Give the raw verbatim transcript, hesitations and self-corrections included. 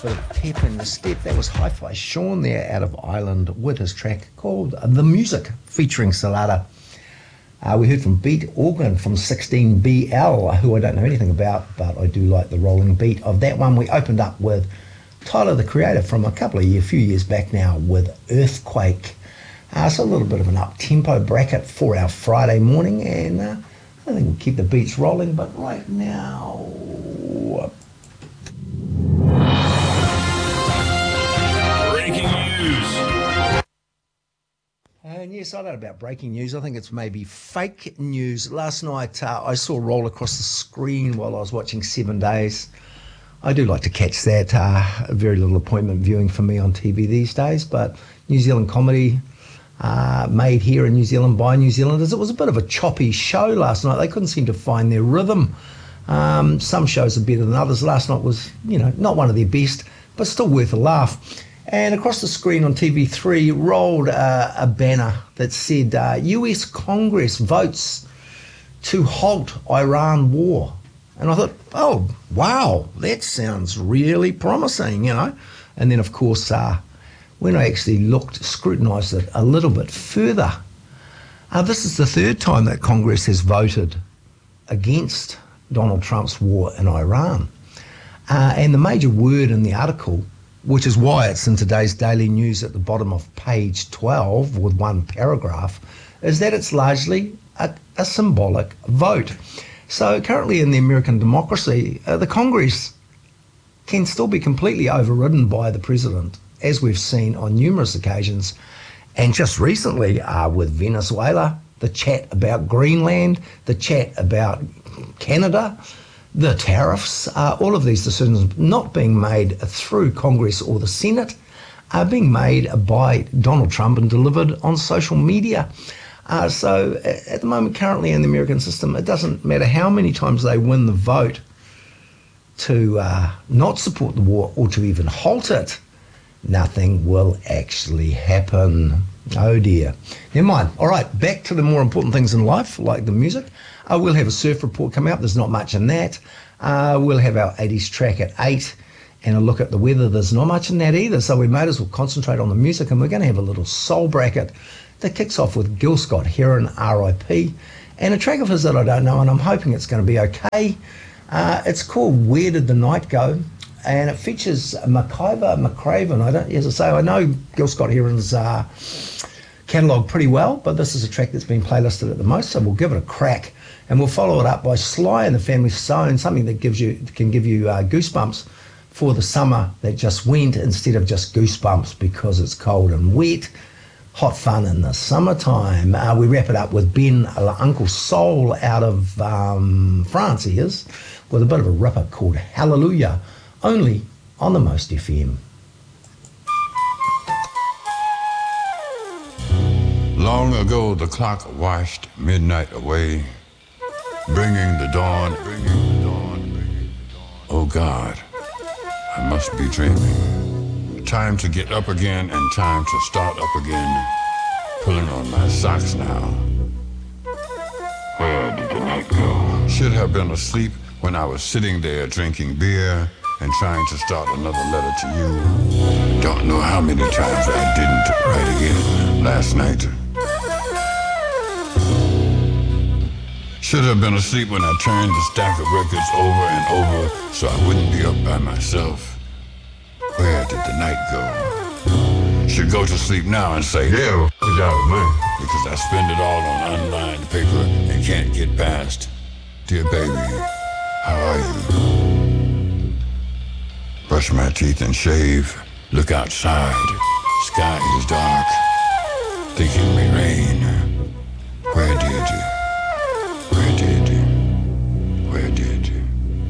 Bit of pep in the step. That was Hi-Fi Sean there out of Ireland with his track called The Music featuring Salada. Uh, we heard from Beat Organ from sixteen B L, who I don't know anything about, but I do like the rolling beat of that one. We opened up with Tyler, the Creator, from a couple of years, a few years back now, with Earthquake. Uh, so a little bit of an up-tempo bracket for our Friday morning, and uh, I think we'll keep the beats rolling, but right now... Breaking news. And yes, I don't know about breaking news. I think it's maybe fake news. Last night uh, I saw roll across the screen while I was watching Seven Days. I do like to catch that. Uh, very little appointment viewing for me on T V these days, but New Zealand comedy uh, made here in New Zealand by New Zealanders. It was a bit of a choppy show last night. They couldn't seem to find their rhythm. Um, some shows are better than others. Last night was, you know, not one of their best, but still worth a laugh. And across the screen on T V three rolled uh, a banner that said uh, U S Congress votes to halt Iran war. And I thought, oh, wow, that sounds really promising, you know. And then, of course, uh, when I actually looked, scrutinised it a little bit further, uh, this is the third time that Congress has voted against Donald Trump's war in Iran. Uh, and the major word in the article, which is why it's in today's Daily News at the bottom of page twelve with one paragraph, is that it's largely a, a symbolic vote. So currently in the American democracy, uh, the Congress can still be completely overridden by the president, as we've seen on numerous occasions. And just recently uh, with Venezuela, the chat about Greenland, the chat about Canada, the tariffs, uh, all of these decisions not being made through Congress or the Senate, are being made by Donald Trump and delivered on social media. Uh, so at the moment, currently in the American system, it doesn't matter how many times they win the vote to uh, not support the war or to even halt it, nothing will actually happen. Oh dear. Never mind. All right, back to the more important things in life, like the music. Uh, we'll have a surf report come out. There's not much in that. Uh, we'll have our eighties track at eight and a look at the weather. There's not much in that either, so we might as well concentrate on the music, and we're going to have a little soul bracket that kicks off with Gil Scott-Heron, R I P, and a track of his that I don't know, and I'm hoping it's going to be okay. Uh, it's called Where Did the Night Go? And it features Makiva McCraven. I don't, as I say, I know Gil Scott-Heron's uh, catalogue pretty well, but this is a track that's been playlisted at the most, so we'll give it a crack. And we'll follow it up by Sly and the Family Stone, something that gives you can give you uh, goosebumps for the summer that just went, instead of just goosebumps because it's cold and wet. Hot fun in the summertime. Uh, we wrap it up with Ben uh, Uncle Soul out of um, France, he is, with a bit of a ripper called Hallelujah, only on the Most F M. Long ago the clock washed midnight away, bringing the dawn, bringing the dawn, bringing the dawn. Oh God, I must be dreaming. Time to get up again and time to start up again. Pulling on my socks now. Where did the night go? Should have been asleep when I was sitting there drinking beer and trying to start another letter to you. Don't know how many times I didn't write again last night. Should have been asleep when I turned the stack of records over and over so I wouldn't be up by myself. Where did the night go? Should go to sleep now and say, yeah, good job, man. Because I spend it all on unlined paper and can't get past. Dear baby, how are you? Brush my teeth and shave. Look outside. Sky is dark.